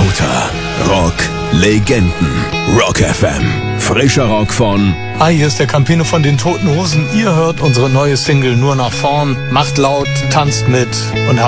Scooter. Rock Legenden. Rock FM. Frischer Rock von... Hi, hier ist der Campino von den Toten Hosen. Ihr hört unsere neue Single Nur nach vorn. Macht laut, tanzt mit und habt